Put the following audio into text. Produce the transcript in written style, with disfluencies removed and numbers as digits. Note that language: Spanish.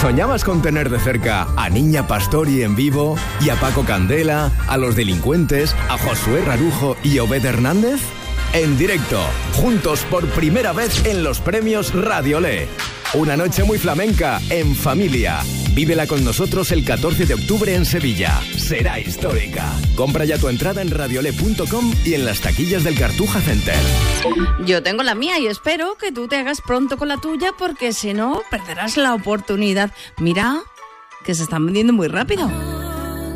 ¿Soñabas con tener de cerca a Niña Pastori en vivo y a Paco Candela, a Los Delincuentes, a Josué Rarujo y Obed Hernández? En directo, juntos por primera vez en los premios Radiolé. Una noche muy flamenca, en familia. Vívela con nosotros el 14 de octubre en Sevilla. Será histórica. Compra ya tu entrada en radiolé.com y en las taquillas del Cartuja Center. Yo tengo la mía y espero que tú te hagas pronto con la tuya, porque si no, perderás la oportunidad. Mira, que se están vendiendo muy rápido.